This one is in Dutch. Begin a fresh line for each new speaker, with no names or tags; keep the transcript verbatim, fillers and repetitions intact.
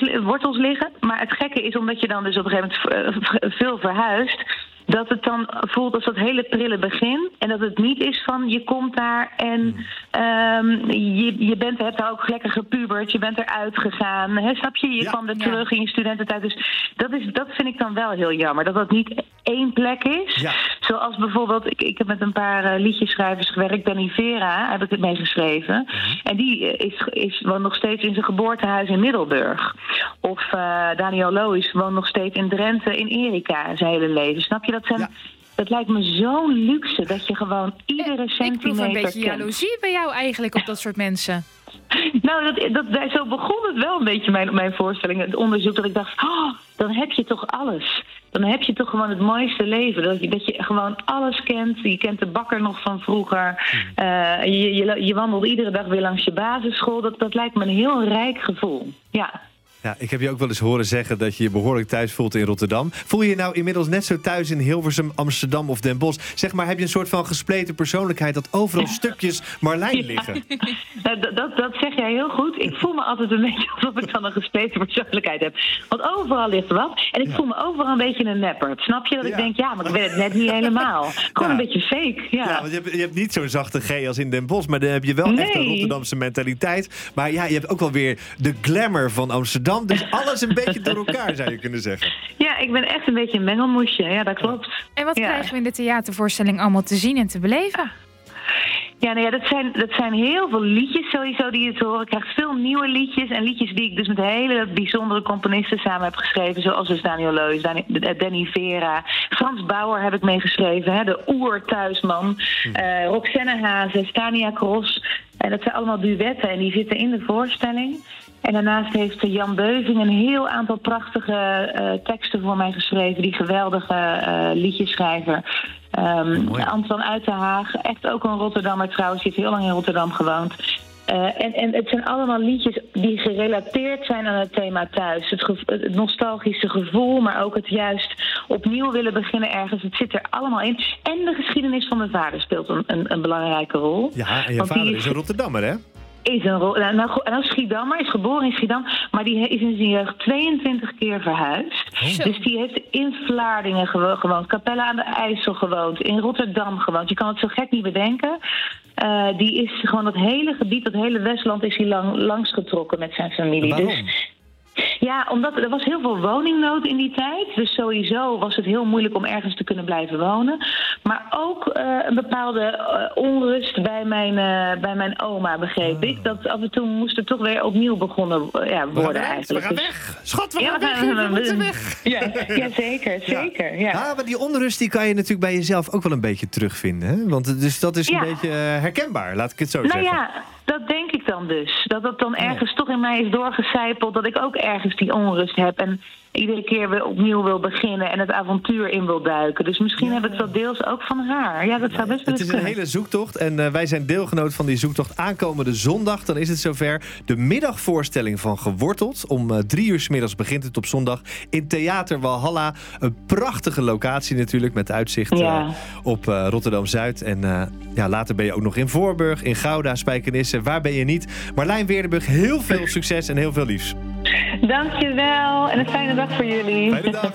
wortels, wortels liggen. Maar het gekke is, omdat je dan dus op een gegeven moment uh, veel verhuist, dat het dan voelt als dat hele prille begin. En dat het niet is van je komt daar en um, je, je bent, hebt daar ook lekker gepubert. Je bent eruit gegaan. Hè, snap je? Je
Ja.
kwam weer
Ja.
terug in je studententijd. Dus dat, is, dat vind ik dan wel heel jammer. Dat dat niet één plek is.
Ja.
Zoals bijvoorbeeld, ik, ik heb met een paar uh, liedjeschrijvers gewerkt. Danny Vera heb ik het meegeschreven. Mm-hmm. En die uh, is, is woont nog steeds in zijn geboortehuis in Middelburg. Of uh, Daniel Loos woont nog steeds in Drenthe in Erika zijn hele leven. Snap je? Dat zijn...
Ja.
Dat lijkt me zo'n luxe dat je gewoon iedere
Ik
centimeter
proef een beetje
kent.
jaloezie bij jou eigenlijk op dat soort mensen.
Nou, dat, dat, zo begon het wel een beetje, mijn, mijn voorstelling. Het onderzoek dat ik dacht, oh, dan heb je toch alles. Dan heb je toch gewoon het mooiste leven. Dat je, dat je gewoon alles kent. Je kent de bakker nog van vroeger. Uh, je, je, je wandelt iedere dag weer langs je basisschool. Dat, dat lijkt me een heel rijk gevoel. Ja.
Ja, ik heb je ook wel eens horen zeggen dat je je behoorlijk thuis voelt in Rotterdam. Voel je je nou inmiddels net zo thuis in Hilversum, Amsterdam of Den Bosch? Zeg maar, heb je een soort van gespleten persoonlijkheid dat overal stukjes Marlijn liggen?
Ja. Dat, dat, dat zeg jij heel goed. Ik voel me altijd een beetje alsof ik dan een gespleten persoonlijkheid heb. Want overal ligt wat. En ik
Ja.
voel me overal een beetje een neppert. Snap je? Dat
Ja.
ik denk, ja, maar ik ben het net niet helemaal. Gewoon
Ja.
een beetje fake. Ja,
Ja, want je hebt, je hebt niet zo'n zachte G als in Den Bosch, maar dan heb je wel
Nee.
echt een Rotterdamse mentaliteit. Maar ja, je hebt ook wel weer de glamour van Amsterdam. Dus alles een beetje door elkaar, zou je kunnen zeggen.
Ja, ik ben echt een beetje een mengelmoesje. Ja, dat klopt.
En wat
Ja.
krijgen we in de theatervoorstelling allemaal te zien en te beleven?
Ja, nou ja, dat zijn, dat zijn heel veel liedjes sowieso die je te horen krijgt. Veel nieuwe liedjes en liedjes die ik dus met hele bijzondere componisten samen heb geschreven. Zoals dus Daniel Loos, Danny, Danny Vera. Frans Bauer heb ik meegeschreven, hè, de oer-thuisman. Uh, Roxanne Hazen, Stania Cross. En dat zijn allemaal duetten en die zitten in de voorstelling. En daarnaast heeft Jan Beuving een heel aantal prachtige uh, teksten voor mij geschreven. Die geweldige uh, liedjeschrijver. Um,
oh,
Antoine Uitenhaag, echt ook een Rotterdammer trouwens. Die heeft heel lang in Rotterdam gewoond. Uh, en, en het zijn allemaal liedjes die gerelateerd zijn aan het thema thuis. Het, gevo- het nostalgische gevoel, maar ook het juist opnieuw willen beginnen ergens. Het zit er allemaal in. En de geschiedenis van mijn vader speelt een, een, een belangrijke rol.
Ja, en je
Want die
vader is een Rotterdammer, hè?
Is een rol. Nou, nou, nou, Schiedammer, is geboren in Schiedam, maar die is in zijn jeugd tweeëntwintig keer verhuisd.
Oh.
Dus die heeft in Vlaardingen gewo- gewoond, Capelle aan de IJssel gewoond, in Rotterdam gewoond. Je kan het zo gek niet bedenken. Uh, die is gewoon dat hele gebied, dat hele Westland is hij lang, langsgetrokken met zijn familie.
Waarom?
Dus ja, omdat er was heel veel woningnood in die tijd. Dus sowieso was het heel moeilijk om ergens te kunnen blijven wonen. Maar ook uh, een bepaalde uh, onrust bij mijn, uh, bij mijn oma, begreep ik. Dat af en toe moest er toch weer opnieuw begonnen uh, ja, worden
we gaan
eigenlijk.
We gaan
Dus-
weg! Schat, we
Ja,
gaan
we
weg!
gaan-
We moeten weg!
Ja, ja, zeker, zeker. Ja.
Ja, maar die onrust die kan je natuurlijk bij jezelf ook wel een beetje terugvinden. Hè? Want dus dat is een
Ja.
beetje uh, herkenbaar, laat ik het zo
Nou
zeggen.
ja, dat denk ik dan dus. Dat dat dan ergens toch in mij is doorgecijpeld. Dat ik ook ergens die onrust heb. En iedere keer weer opnieuw wil beginnen. En het avontuur in wil duiken. Dus misschien
Ja.
heb ik dat deels ook van haar. Ja, dat zou best wel
Het
eens
is een
kunnen.
hele zoektocht en uh, wij zijn deelgenoot van die zoektocht aankomende zondag. Dan is het zover. De middagvoorstelling van Geworteld. Om uh, drie uur 's middags begint het op zondag in Theater Walhalla. Een prachtige locatie natuurlijk met uitzicht uh,
Ja.
op uh, Rotterdam-Zuid. En uh, ja, later ben je ook nog in Voorburg, in Gouda, Spijkenisse. Waar ben je niet? Marlijn Weerdenburg, heel veel succes en heel veel liefs.
Dankjewel en een fijne dag voor jullie.
Fijne dag.